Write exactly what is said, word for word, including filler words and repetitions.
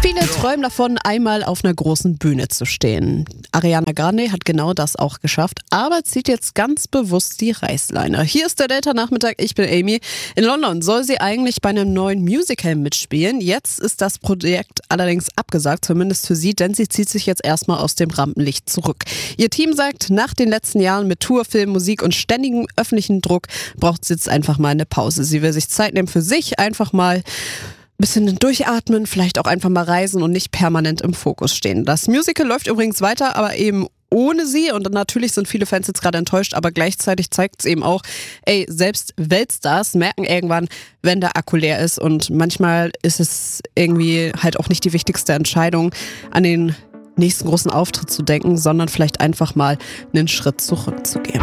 Viele träumen davon, einmal auf einer großen Bühne zu stehen. Ariana Grande hat genau das auch geschafft, aber zieht jetzt ganz bewusst die Reißleine. Hier ist der Delta-Nachmittag, ich bin Amy. In London soll sie eigentlich bei einem neuen Musical mitspielen. Jetzt ist das Projekt allerdings abgesagt, zumindest für sie, denn sie zieht sich jetzt erstmal aus dem Rampenlicht zurück. Ihr Team sagt, nach den letzten Jahren mit Tour, Film, Musik und ständigem öffentlichen Druck braucht sie jetzt einfach mal eine Pause. Sie will sich Zeit nehmen für sich, einfach mal bisschen durchatmen, vielleicht auch einfach mal reisen und nicht permanent im Fokus stehen. Das Musical läuft übrigens weiter, aber eben ohne sie, und natürlich sind viele Fans jetzt gerade enttäuscht, aber gleichzeitig zeigt es eben auch, ey, selbst Weltstars merken irgendwann, wenn der Akku leer ist, und manchmal ist es irgendwie halt auch nicht die wichtigste Entscheidung, an den nächsten großen Auftritt zu denken, sondern vielleicht einfach mal einen Schritt zurückzugehen.